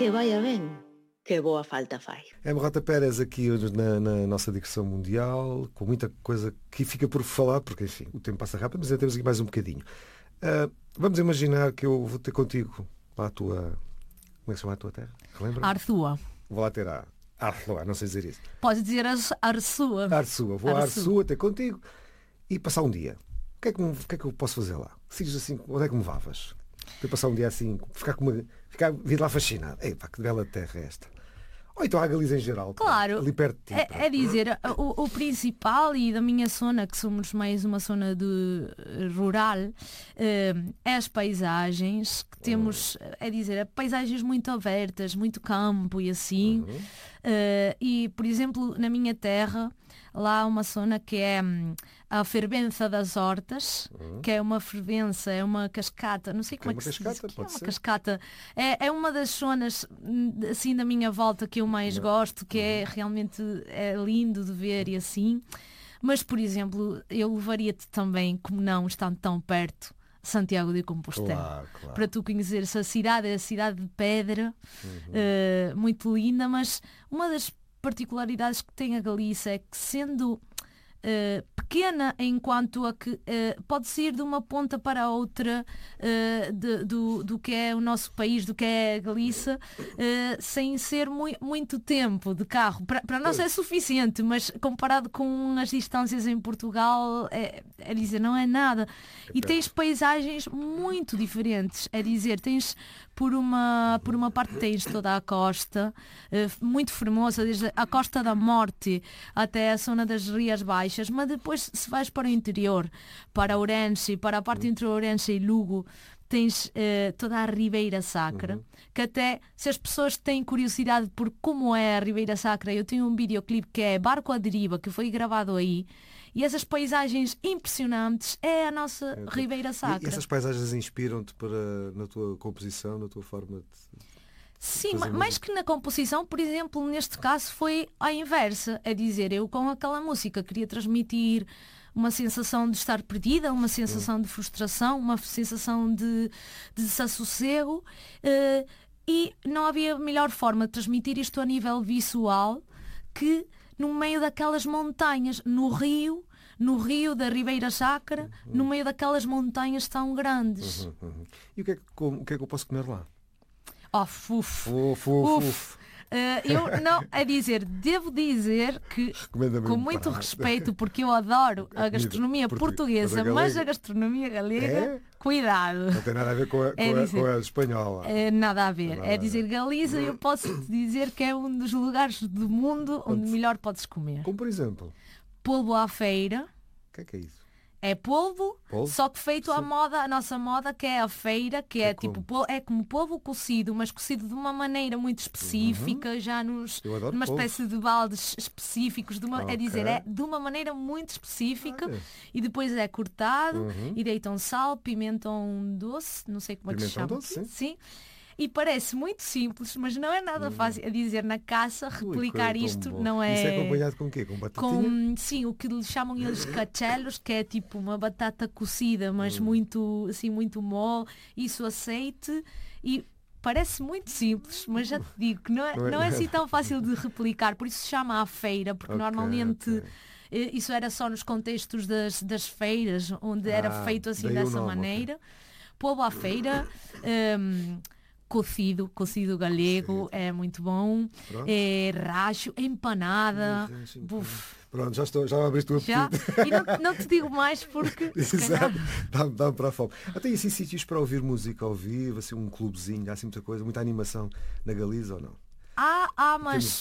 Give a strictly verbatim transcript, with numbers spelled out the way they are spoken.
Que vaya ben, que boa falta fai. É Morata Pérez aqui na, na nossa digressão mundial, com muita coisa que fica por falar, porque enfim, o tempo passa rápido, mas ainda temos aqui mais um bocadinho. Uh, vamos imaginar que eu vou ter contigo lá a tua... Como é que se chama a tua terra? Relembra? Arzúa. Vou lá ter a Arzúa, não sei dizer isso. Podes dizer Arzúa. Arzúa. Vou a Arzúa ter contigo e passar um dia. O que é que, me, o que, é que eu posso fazer lá? Se diz assim, onde é que me vavas? Eu passar um dia assim, ficar, com uma, ficar vir lá fascinado. Ei pá, que bela terra é esta. Ou então a Galiza em geral. Claro, ali perto de ti, é, é dizer, o, o principal e da minha zona, que somos mais uma zona de rural, é as paisagens, que temos, é dizer, paisagens muito abertas, muito campo e assim. Uhum. Uh, e, por exemplo, na minha terra, lá há uma zona que é hum, a Fervença das Hortas, uhum. que é uma fervença, é uma cascata, não sei como é, é que se diz, que é uma ser. cascata. É, é uma das zonas assim da minha volta que eu mais não. gosto, que uhum. é realmente é lindo de ver e assim. Mas, por exemplo, eu levaria-te também, como não, estando tão perto, Santiago de Compostela, claro, claro. para tu conheceres a cidade, é a cidade de pedra, uhum. uh, muito linda, mas uma das particularidades que tem a Galiza é que, sendo uh, pequena enquanto a que uh, pode-se ir de uma ponta para a outra uh, de, do, do que é o nosso país, do que é a Galiza, uh, sem ser mui, muito tempo de carro. Para, para nós é suficiente, mas comparado com as distâncias em Portugal, é, é dizer, não é nada. E tens paisagens muito diferentes, é dizer, tens por uma, por uma parte tens toda a costa, uh, muito formosa, desde a Costa da Morte até a zona das Rias Baixas, mas depois se vais para o interior, para Ourense, para a parte entre Ourense e Lugo, tens uh, toda a Ribeira Sacra, uhum. que até, se as pessoas têm curiosidade por como é a Ribeira Sacra, eu tenho um videoclipe que é Barco à Deriva, que foi gravado aí, e essas paisagens impressionantes é a nossa é, Ribeira Sacra. E essas paisagens inspiram-te para, na tua composição, na tua forma de... Sim, mais que na composição, por exemplo, neste caso foi à inversa. É dizer, eu com aquela música queria transmitir uma sensação de estar perdida, uma sensação de frustração, uma sensação de, de desassossego, uh, e não havia melhor forma de transmitir isto a nível visual que no meio daquelas montanhas, no rio, no rio da Ribeira Sacra, uhum. no meio daquelas montanhas tão grandes. Uhum, uhum. E o que, é que, o que é que eu posso comer lá? Oh, fuf. Uf, uf, uf. Uh, eu não, a dizer, devo dizer que, com muito prato. respeito, porque eu adoro a gastronomia Portu... portuguesa, mas, mas a gastronomia galega, é? cuidado. Não tem nada a ver com a, é com dizer, a, com a espanhola. É, nada a ver. Nada é dizer, Galiza, eu posso te dizer que é um dos lugares do mundo onde, onde melhor podes comer. Como por exemplo? Polvo à feira. O que é que é isso? É polvo, polvo, só que feito à moda, a nossa moda, que é a feira, que é, é tipo, como? é como polvo cozido, mas cozido de uma maneira muito específica, uhum. já nos, numa polvo. espécie de baldes específicos, de uma, okay. é dizer, é de uma maneira muito específica, ah, é. e depois é cortado, uhum. e deitam sal, pimentão doce, não sei como é que se chama. Doce, sim. sim. E parece muito simples, mas não é nada fácil a dizer na caça, replicar Ui, isto não é... Isso é acompanhado com o quê? Com batatinha? Com, sim, o que lhe chamam eles cachelos, que é tipo uma batata cozida, mas hum. muito, assim, muito mole, isso azeite e... Parece muito simples, mas já te digo que não é, não é, não é assim tão fácil de replicar, por isso se chama a feira, porque okay, normalmente okay. isso era só nos contextos das, das feiras, onde ah, era feito assim dessa nome, maneira. Okay. Polvo à feira... Um, Cocido, cocido galego, é muito bom. Pronto. É racho, empanada. Buf. Pronto, já, estou, já abriste o apetite. Já? E não, não te digo mais porque... Exato, dá-me dá para a fome. Até assim sítios para ouvir música ao vivo, assim um clubezinho, há assim muita coisa, muita animação na Galiza ou não? Há, há mas